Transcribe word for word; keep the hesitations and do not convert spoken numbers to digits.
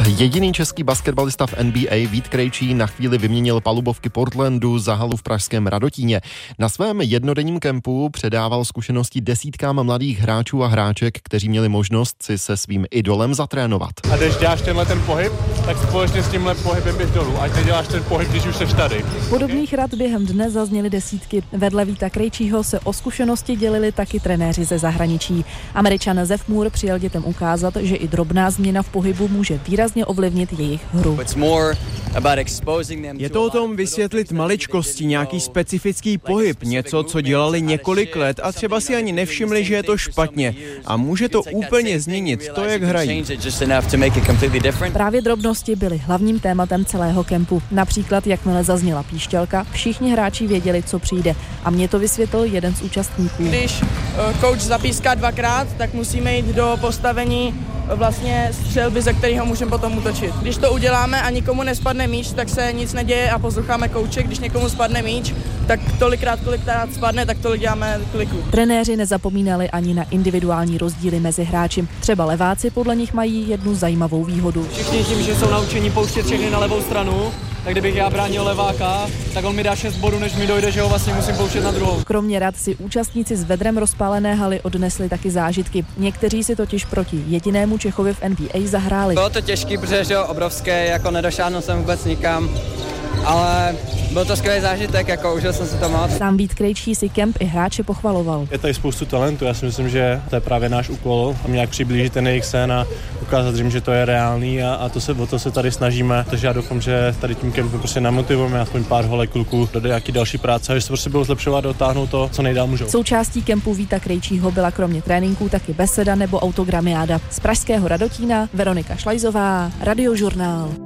Jediný český basketbalista v N B A Vít Krejčí na chvíli vyměnil palubovky Portlandu za halu v pražském Radotíně. Na svém jednodenním kempu předával zkušenosti desítkám mladých hráčů a hráček, kteří měli možnost si se svým idolem zatrénovat. A když děláš tenhle ten pohyb, tak společně s tímhle pohybem běž dolů, ať neděláš ten pohyb, když už seš tady. Podobných rad během dne zazněly desítky. Vedle Víta Krejčího se o zkušenosti dělili taky trenéři ze zahraničí. Američan Zef Moore přijel dětem ukázat, že i drobná změna v pohybu může výrazně ovlivnit jejich hru. Je to o tom vysvětlit maličkosti, nějaký specifický pohyb, něco, co dělali několik let a třeba si ani nevšimli, že je to špatně. A může to úplně změnit to, jak hrají. Právě drobnosti byly hlavním tématem celého kempu. Například, jakmile zazněla píšťalka, všichni hráči věděli, co přijde. A mě to vysvětlil jeden z účastníků. Když kouč zapíská dvakrát, tak musíme jít do postavení vlastně střelby, ze kterého můžeme potom útočit. Když to uděláme a nikomu nespadne míč, tak se nic neděje a posloucháme kouče. Když někomu spadne míč, tak tolikrát, kolikrát spadne, tak tolik děláme kliků. Trenéři nezapomínali ani na individuální rozdíly mezi hráči. Třeba leváci podle nich mají jednu zajímavou výhodu. Všichni tím, že jsou naučení pouštět všechny na levou stranu, tak kdybych já bránil leváka, tak on mi dá šest bodů, než mi dojde, že ho vlastně musím pouštět na druhou. Kromě rad si účastníci s vedrem rozpálené haly odnesli taky zážitky. Někteří si totiž proti jedinému Čechovi v N B A zahráli. Bylo to těžký, protože že obrovské, jako nedošáhnu jsem vůbec nikam, ale byl to skvělý zážitek, jako užil jsem si to moc. Sám Vít Krejčí si kemp i hráče pochvaloval. Je tady spoustu talentů, já si myslím, že to je právě náš úkol, a nějak přiblížit ten jejich sen a ukázat jim, že to je reálný a, a to se, o to se tady snažíme. Takže já doufám, že tady tím kempem prostě namotivujeme aspoň pár holek kluků do nějaký další práce, že se prostě budou zlepšovat a dotáhnout to, co nejdál můžou. Součástí kempu Víta Krejčího byla kromě tréninků taky beseda nebo autogramiáda. Z pražského Radotína Veronika Šlajzová, Radiožurnál.